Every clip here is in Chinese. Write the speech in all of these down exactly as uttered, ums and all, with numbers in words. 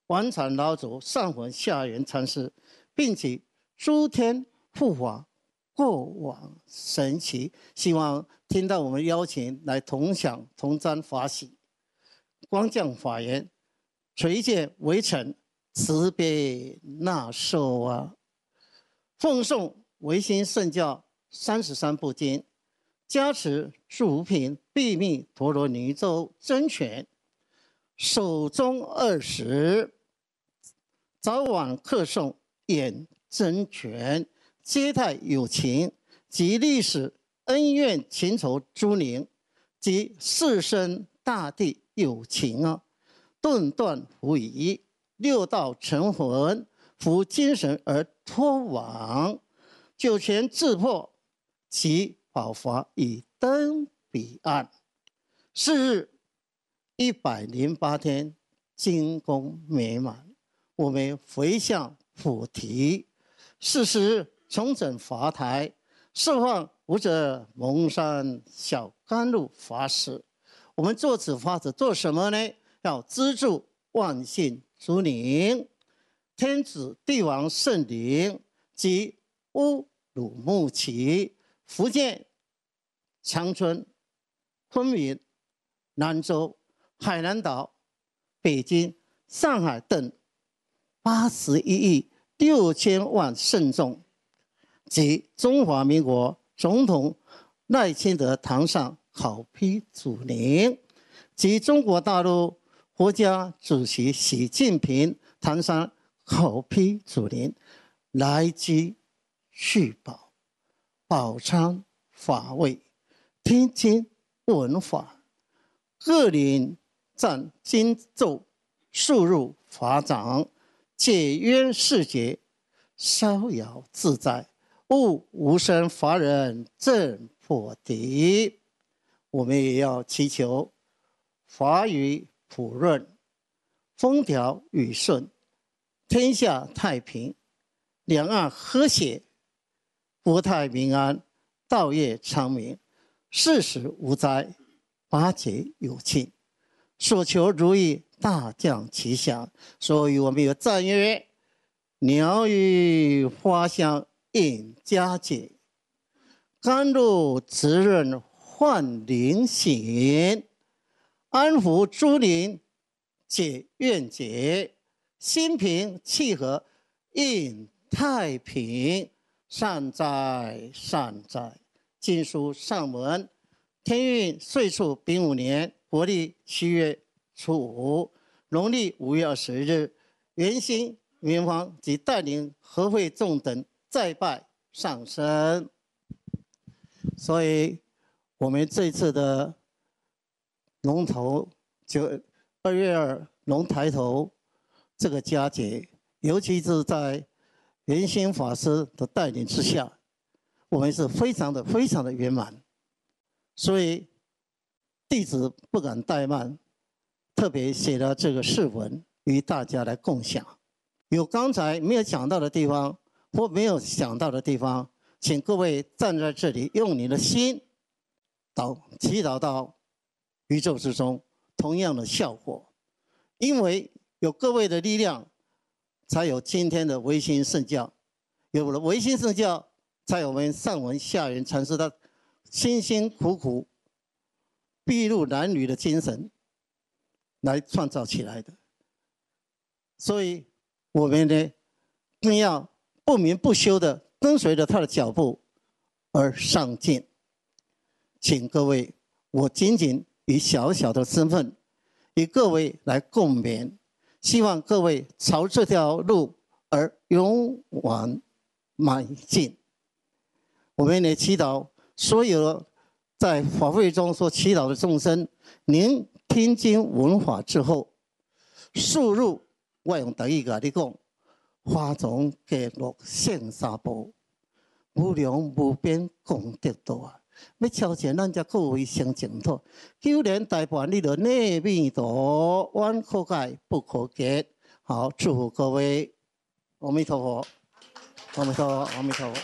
完产老祖上魂下元禅师，并且诸天护法过往神奇，希望听到我们邀请来同享同沾法喜，光降法缘，垂戒为臣，慈悲纳受啊！奉诵唯心圣教三十三部经，加持诸品秘密陀罗尼咒真诠，手中二十，早晚课诵演真诠，接待有情及历史恩怨情仇诸灵及世生大地有情啊，顿断无疑，六道成魂，服精神而脱往，九泉自破，其宝法已登彼岸。是日一百零八天，精功美满，我们回向菩提。是时重整法台，释放无者蒙山小甘露法师。我们做此法子做什么呢？要资助万姓诸灵、天子帝王圣灵及乌鲁木齐、福建、长春、昆明、兰州、海南岛、北京、上海等八十一亿六千万圣众，及中华民国总统赖清德堂上考批主灵，及中国大陆国家主席习近平堂上考批主灵，来积续宝，宝昌法位，听经闻法，各灵赞经咒，速入法掌，解冤释结，逍遥自在，悟无生法忍正破敌。我们也要祈求法语普润，风调雨顺，天下太平，两岸和谐，国泰民安，道业昌明，世时无灾，八节有庆，所求如意，大降吉祥。所以我们有赞曰：鸟语花香应佳节，甘露滋润焕灵醒，安抚诸灵解怨结，心平气和应太平。善哉善哉！经书上文，天运岁处丙午年，国历七月初五，农历五月二十日，元兴、元芳及带领和会众等再拜上升。所以，我们这次的龙头就二月二龙抬头这个佳节，尤其是在元兴法师的带领之下，我们是非常的非常的圆满。所以弟子不敢怠慢，特别写了这个释文与大家来共享。有刚才没有讲到的地方或没有想到的地方，请各位站在这里，用你的心祷祈祷到宇宙之中，同样的效果。因为有各位的力量，才有今天的唯心圣教，有了唯心圣教，才有我们上文下元禅师他辛辛苦苦筚路蓝缕的精神来创造起来的。所以我们呢，更要不眠不休的跟随着他的脚步而上进。请各位，我仅仅以小小的身份与各位来共勉，希望各位朝这条路而勇往迈进。我们也祈祷所有在法会中所祈祷的众生，您听经闻法之后，速入我用台语跟你讲，花种结落现三宝，无量无边功德多啊！要超前咱才各位生净土，九年大半你的内密多，弯可改不可结。好，祝福各位，阿弥陀佛，阿弥陀佛，阿弥陀佛。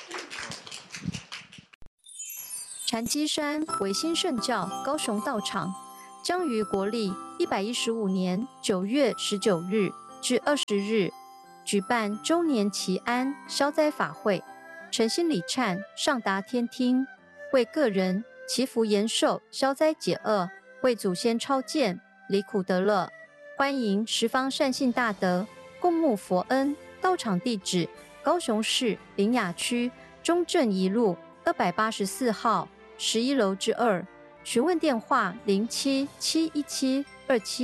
禅机山唯心圣教高雄道场将于国历一百一十五年九月十九日至二十日，举办周年祈安消灾法会，诚心礼忏上达天听，为个人祈福延寿、消灾解厄，为祖先超荐离苦得乐。欢迎十方善信大德共沐佛恩。道场地址：高雄市苓雅区中正一路二百八十四号十一楼之二。询问电话：零七七一七二七。